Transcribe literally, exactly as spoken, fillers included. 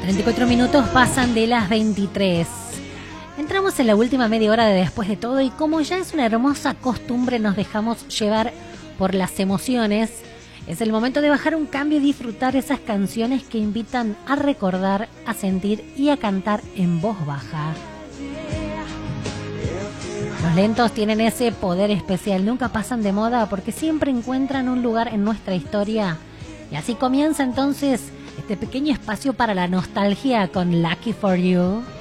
treinta y cuatro minutos pasan de las veintitrés. Entramos en la última media hora de Después de Todo y como ya es una hermosa costumbre nos dejamos llevar por las emociones. Es el momento de bajar un cambio y disfrutar esas canciones que invitan a recordar, a sentir y a cantar en voz baja. Los lentos tienen ese poder especial, nunca pasan de moda porque siempre encuentran un lugar en nuestra historia. Y así comienza entonces este pequeño espacio para la nostalgia con Lucky for You.